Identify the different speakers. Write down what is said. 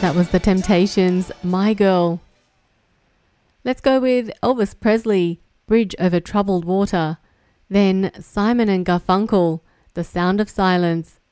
Speaker 1: That was The Temptations, My Girl. Let's go with Elvis Presley, Bridge Over Troubled Water. Then Simon and Garfunkel, The Sound of Silence.